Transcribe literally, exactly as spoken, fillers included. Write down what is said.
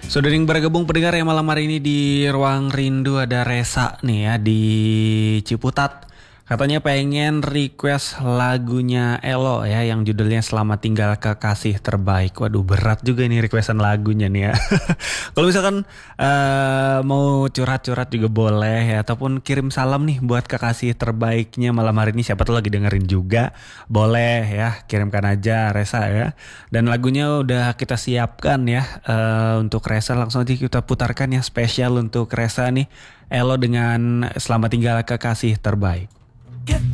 Sudah yang bergabung pendengar yang malam hari ini di Ruang Rindu ada Resa nih ya di Ciputat. Katanya pengen request lagunya Elo ya yang judulnya Selamat Tinggal Kekasih Terbaik. Waduh berat juga ini requestan lagunya nih ya. Kalau misalkan uh, mau curhat-curhat juga boleh ya. Ataupun kirim salam nih buat kekasih terbaiknya malam hari ini. Siapa tuh lagi dengerin juga. Boleh ya kirimkan aja Resa ya. Dan lagunya udah kita siapkan ya uh, untuk Resa. Langsung aja kita putarkan ya spesial untuk Resa nih. Elo dengan Selamat Tinggal Kekasih Terbaik.